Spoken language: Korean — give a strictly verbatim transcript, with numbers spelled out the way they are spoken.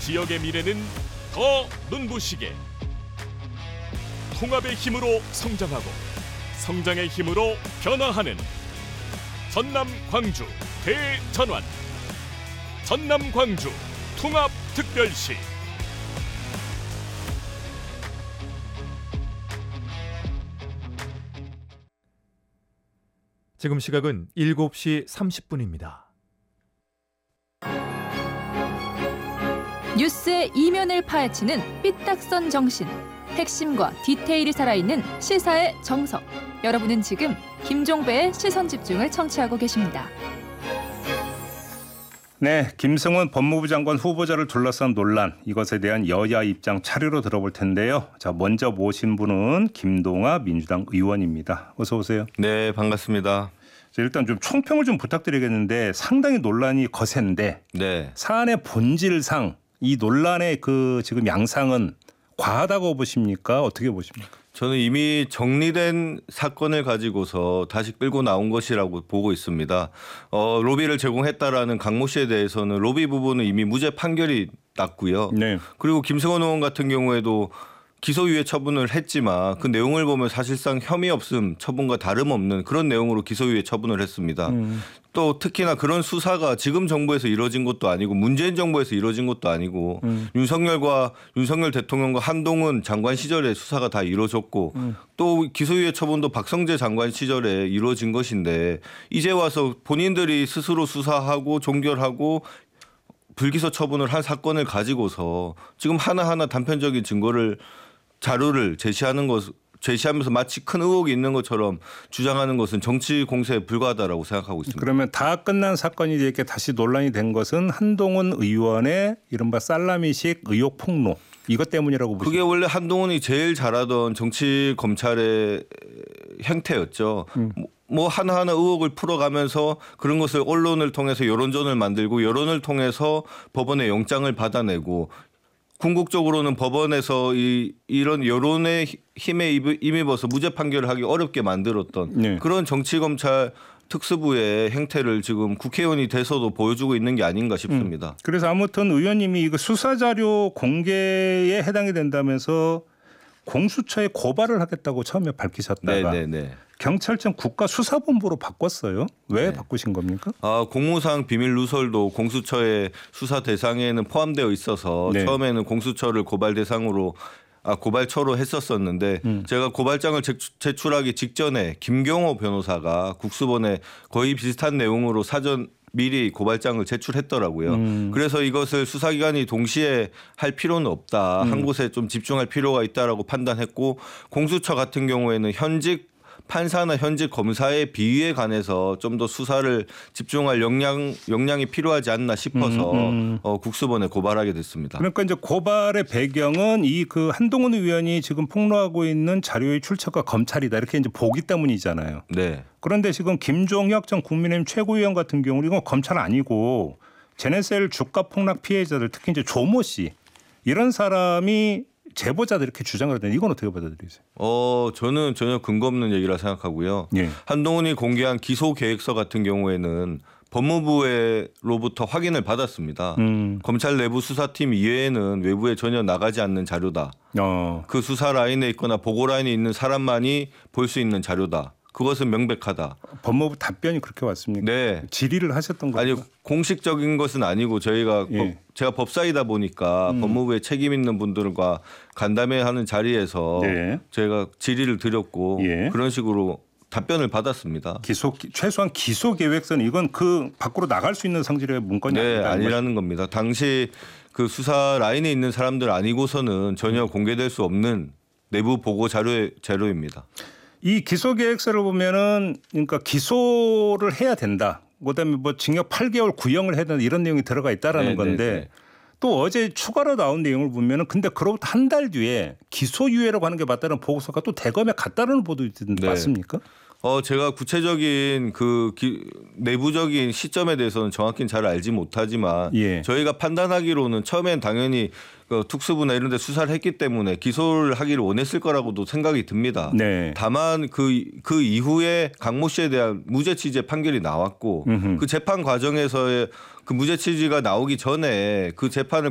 지역의 미래는 더 눈부시게 통합의 힘으로 성장하고 성장의 힘으로 변화하는 전남 광주 대전환 전남 광주 통합특별시. 지금 시각은 일곱 시 삼십 분입니다. 뉴스의 이면을 파헤치는 삐딱선 정신, 핵심과 디테일이 살아있는 시사의 정석. 여러분은 지금 김종배의 시선집중을 청취하고 계십니다. 네, 김성원 법무부 장관 후보자를 둘러싼 논란, 이것에 대한 여야 입장 차례로 들어볼 텐데요. 자, 먼저 모신 분은 김동아 민주당 의원입니다. 어서 오세요. 네, 반갑습니다. 자, 일단 좀 총평을 좀 부탁드리겠는데 상당히 논란이 거센데 네. 사안의 본질상 이 논란의 그 지금 양상은 과하다고 보십니까? 어떻게 보십니까? 저는 이미 정리된 사건을 가지고서 다시 끌고 나온 것이라고 보고 있습니다. 어, 로비를 제공했다라는 강모 씨에 대해서는 로비 부분은 이미 무죄 판결이 났고요. 네. 그리고 김승원 의원 같은 경우에도 기소유예 처분을 했지만 그 내용을 보면 사실상 혐의 없음 처분과 다름없는 그런 내용으로 기소유예 처분을 했습니다. 음. 또 특히나 그런 수사가 지금 정부에서 이루어진 것도 아니고 문재인 정부에서 이루어진 것도 아니고 음. 윤석열과 윤석열 대통령과 한동훈 장관 시절에 수사가 다 이루어졌고 음. 또 기소유예 처분도 박성재 장관 시절에 이루어진 것인데 이제 와서 본인들이 스스로 수사하고 종결하고 불기소 처분을 한 사건을 가지고서 지금 하나하나 단편적인 증거를 자료를 제시하는 것, 제시하면서 마치 큰 의혹이 있는 것처럼 주장하는 것은 정치 공세에 불과하다라고 생각하고 있습니다. 그러면 다 끝난 사건이 이렇게 다시 논란이 된 것은 한동훈 의원의 이른바 살라미식 의혹 폭로 이것 때문이라고 보시죠? 그게 원래 한동훈이 제일 잘하던 정치 검찰의 형태였죠. 음. 뭐 하나하나 의혹을 풀어가면서 그런 것을 언론을 통해서 여론전을 만들고 여론을 통해서 법원에 영장을 받아내고 궁극적으로는 법원에서 이, 이런 여론의 힘에 힘입어서 무죄 판결을 하기 어렵게 만들었던 네. 그런 정치검찰 특수부의 행태를 지금 국회의원이 돼서도 보여주고 있는 게 아닌가 싶습니다. 음. 그래서 아무튼 의원님이 이거 수사자료 공개에 해당이 된다면서 공수처에 고발을 하겠다고 처음에 밝히셨다가 네네네. 경찰청 국가수사본부로 바꿨어요. 왜 네. 바꾸신 겁니까? 아, 공무상 비밀 누설도 공수처의 수사 대상에는 포함되어 있어서 네. 처음에는 공수처를 고발 대상으로 아, 고발처로 했었었는데 음. 제가 고발장을 제출하기 직전에 김경호 변호사가 국수본에 거의 비슷한 내용으로 사전 미리 고발장을 제출했더라고요. 음. 그래서 이것을 수사기관이 동시에 할 필요는 없다. 음. 한 곳에 좀 집중할 필요가 있다라고 판단했고 공수처 같은 경우에는 현직 판사나 현직 검사의 비위에 관해서 좀 더 수사를 집중할 역량, 역량이 필요하지 않나 싶어서 음, 음. 어, 국수본에 고발하게 됐습니다. 그러니까 이제 고발의 배경은 이 그 한동훈 의원이 지금 폭로하고 있는 자료의 출처가 검찰이다 이렇게 이제 보기 때문이잖아요. 네. 그런데 지금 김종혁 전 국민의힘 최고위원 같은 경우는 이건 검찰 아니고 제네셀 주가 폭락 피해자들 특히 이제 조모 씨 이런 사람이 제보자들 이렇게 주장을 하는데 이건 어떻게 받아들이세요? 어, 저는 전혀 근거 없는 얘기라 생각하고요. 예. 한동훈이 공개한 기소 계획서 같은 경우에는 법무부로부터 확인을 받았습니다. 음. 검찰 내부 수사팀 이외에는 외부에 전혀 나가지 않는 자료다. 어. 그 수사 라인에 있거나 보고 라인에 있는 사람만이 볼 수 있는 자료다. 그것은 명백하다. 법무부 답변이 그렇게 왔습니까? 네. 질의를 하셨던 거죠? 아니 공식적인 것은 아니고 저희가 예. 법, 제가 법사이다 보니까 음. 법무부에 책임 있는 분들과 간담회하는 자리에서 예. 저희가 질의를 드렸고 예. 그런 식으로 답변을 받았습니다. 기소 최소한 기소 계획서는 이건 그 밖으로 나갈 수 있는 성질의 문건이 네, 아니라는 겁니다. 당시 그 수사 라인에 있는 사람들 아니고서는 전혀 공개될 수 없는 내부 보고 자료 자료입니다. 이 기소 계획서를 보면은 그러니까 기소를 해야 된다. 그다음에 뭐 징역 팔 개월 구형을 해야 된다 이런 내용이 들어가 있다라는 네, 건데 네, 네. 또 어제 추가로 나온 내용을 보면은 근데 그로부터 한 달 뒤에 기소유예라고 하는 게 맞다는 보고서가 또 대검에 갔다는 보도 있던데 네. 맞습니까? 어 제가 구체적인 그 기, 내부적인 시점에 대해서는 정확히는 잘 알지 못하지만 예. 저희가 판단하기로는 처음엔 당연히 그 특수부나 이런 데 수사를 했기 때문에 기소를 하기를 원했을 거라고도 생각이 듭니다. 네. 다만 그, 그 이후에 강모 씨에 대한 무죄 취재 판결이 나왔고 음흠. 그 재판 과정에서의 그 무죄 취지가 나오기 전에 그 재판을